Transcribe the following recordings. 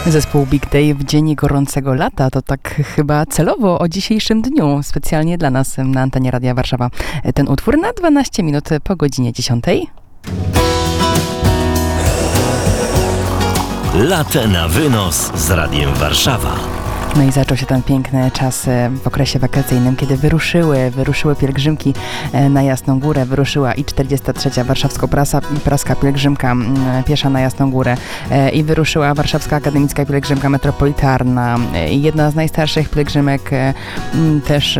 Zespół Big Day w dzień gorącego lata, to tak chyba celowo o dzisiejszym dniu, specjalnie dla nas na antenie Radia Warszawa. Ten utwór na 12 minut po godzinie 10. Latę na wynos z Radiem Warszawa. No i zaczął się ten piękny czas w okresie wakacyjnym, kiedy wyruszyły pielgrzymki na Jasną Górę. Wyruszyła i 43. Warszawsko-Praska Pielgrzymka piesza na Jasną Górę i wyruszyła Warszawska Akademicka Pielgrzymka Metropolitarna. Jedna z najstarszych pielgrzymek też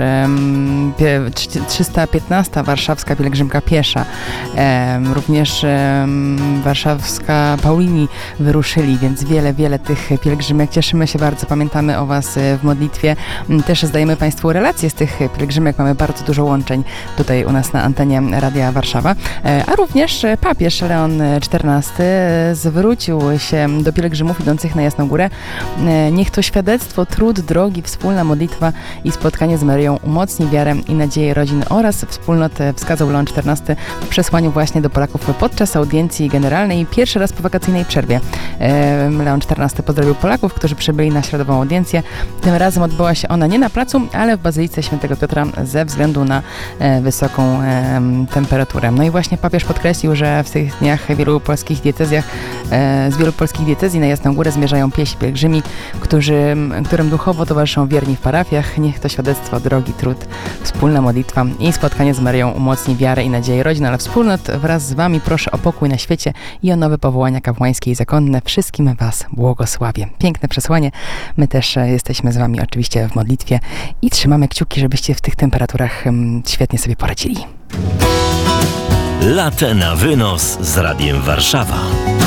315. Warszawska Pielgrzymka piesza. Również warszawska Paulini wyruszyli, więc wiele tych pielgrzymek. Cieszymy się bardzo, pamiętamy o Was w modlitwie. Też zdajemy Państwu relacje z tych pielgrzymek. Mamy bardzo dużo łączeń tutaj u nas na antenie Radia Warszawa. A również papież Leon XIV zwrócił się do pielgrzymów idących na Jasną Górę. Niech to świadectwo, trud, drogi, wspólna modlitwa i spotkanie z Maryją umocni wiarę i nadzieję rodzin oraz wspólnot, wskazał Leon XIV w przesłaniu właśnie do Polaków podczas audiencji generalnej pierwszy raz po wakacyjnej przerwie. Leon XIV pozdrowił Polaków, którzy przybyli na środową audiencję. Tym razem odbyła się ona nie na placu, ale w Bazylice Świętego Piotra ze względu na wysoką temperaturę. No i właśnie papież podkreślił, że w tych dniach z wielu polskich diecezji na Jasną Górę zmierzają piesi pielgrzymi, którym duchowo towarzyszą wierni w parafiach. Niech to świadectwo, drogi, trud, wspólna modlitwa i spotkanie z Maryją umocni wiarę i nadzieję rodzin, ale wspólnot wraz z Wami proszę o pokój na świecie i o nowe powołania kapłańskie i zakonne. Wszystkim Was błogosławię. Piękne przesłanie. My też jesteśmy z Wami oczywiście w modlitwie i trzymamy kciuki, żebyście w tych temperaturach świetnie sobie poradzili. Latę na wynos z Radiem Warszawa.